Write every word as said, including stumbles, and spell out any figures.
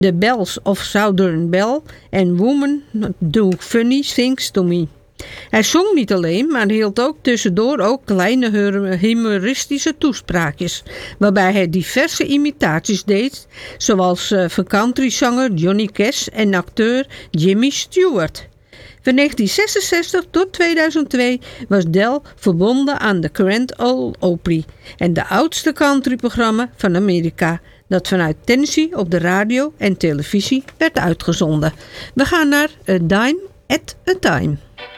The Bells of Southern Belle en Woman Do Funny Things to Me. Hij zong niet alleen, maar hield ook tussendoor ook kleine humoristische toespraakjes, waarbij hij diverse imitaties deed, zoals uh, van countryzanger Johnny Cash en acteur Jimmy Stewart. Van negentien zesenzestig tot tweeduizend twee was Del verbonden aan de Grand Ole Opry en de oudste countryprogramma van Amerika, dat vanuit Tennessee op de radio en televisie werd uitgezonden. We gaan naar A Dime at a Time.